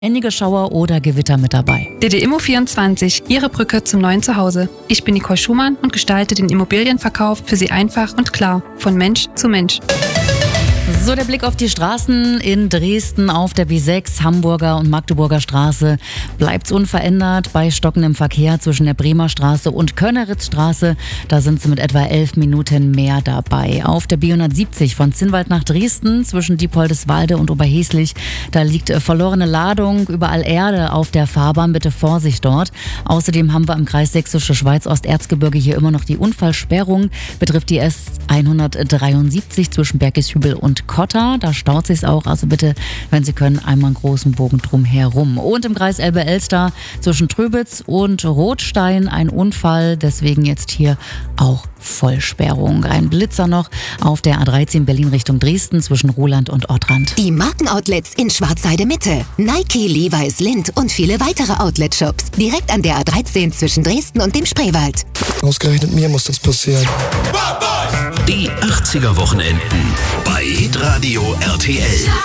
Einige Schauer oder Gewitter mit dabei. DD-Immo24, Ihre Brücke zum neuen Zuhause. Ich bin Nicole Schumann und gestalte den Immobilienverkauf für Sie einfach und klar, von Mensch zu Mensch. So, der Blick auf die Straßen in Dresden auf der B6, Hamburger und Magdeburger Straße bleibt unverändert bei stockendem Verkehr zwischen der Bremer Straße und Könneritzstraße. Da sind sie mit etwa 11 Minuten mehr dabei. Auf der B170 von Zinnwald nach Dresden zwischen Diepoldeswalde und Oberheslich, da liegt verlorene Ladung, überall Erde auf der Fahrbahn, bitte Vorsicht dort. Außerdem haben wir im Kreis Sächsische Schweiz Osterzgebirge hier immer noch die Unfallsperrung, betrifft die S173 zwischen Bergishübel und Kotter, da staut sich's auch, also bitte, wenn Sie können, einmal einen großen Bogen drum herum. Und im Kreis Elbe-Elster zwischen Tröbitz und Rothstein ein Unfall, deswegen jetzt hier auch Vollsperrung. Ein Blitzer noch auf der A13 Berlin Richtung Dresden zwischen Roland und Ortrand. Die Markenoutlets in Schwarzheide Mitte. Nike, Levi's, Lindt und viele weitere Outlet-Shops. Direkt an der A13 zwischen Dresden und dem Spreewald. Ausgerechnet mir muss das passieren. Die 80er Wochenenden bei Hitradio RTL.